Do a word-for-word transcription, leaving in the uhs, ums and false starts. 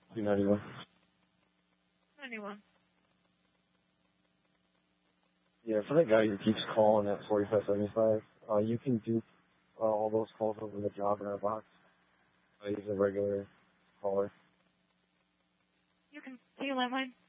two ninety-one. ninety-one. Yeah, for that guy who keeps calling at forty-five seventy-five, uh, you can do uh, all those calls over the job in our box. Uh, he's a regular caller. You can see your landline.